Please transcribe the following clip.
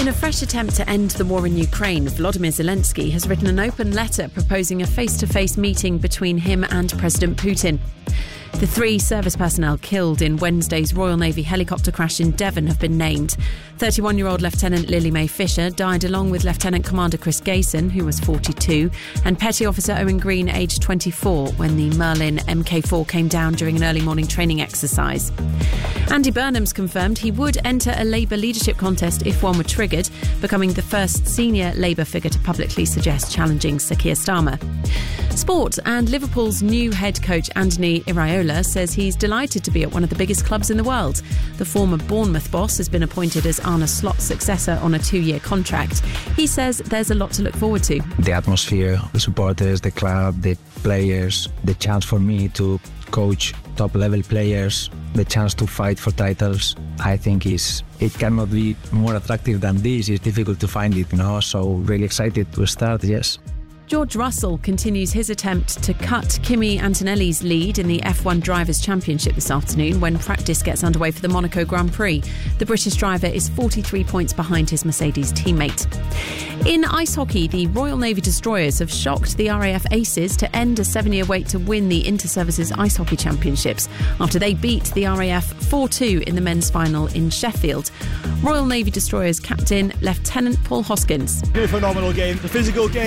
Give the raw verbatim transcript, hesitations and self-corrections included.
In a fresh attempt to end the war in Ukraine, Volodymyr Zelensky has written an open letter proposing a face-to-face meeting between him and President Putin. The three service personnel killed in Wednesday's Royal Navy helicopter crash in Devon have been named. thirty-one-year-old Lieutenant Lily Mae Fisher died along with Lieutenant Commander Chris Gayson, who was forty-two, and Petty Officer Owen Green, aged twenty-four, when the Merlin M K four came down during an early morning training exercise. Andy Burnham's confirmed he would enter a Labour leadership contest if one were triggered, becoming the first senior Labour figure to publicly suggest challenging Sir Keir Starmer. Sport, and Liverpool's new head coach Anthony Iraola says he's delighted to be at one of the biggest clubs in the world. The former Bournemouth boss has been appointed as Arne Slot's successor on a two-year contract. He says there's a lot to look forward to. The atmosphere, the supporters, the club, the players, the chance for me to coach top-level players, the chance to fight for titles, I think is it cannot be more attractive than this. It's difficult to find it, you know, so really excited to start, yes. George Russell continues his attempt to cut Kimi Antonelli's lead in the F one Drivers' Championship this afternoon when practice gets underway for the Monaco Grand Prix. The British driver is forty-three points behind his Mercedes teammate. In ice hockey, the Royal Navy Destroyers have shocked the R A F Aces to end a seven-year wait to win the Inter-Services Ice Hockey Championships after they beat the R A F four two in the men's final in Sheffield. Royal Navy Destroyers captain Lieutenant Paul Hoskins. A phenomenal game, the physical game.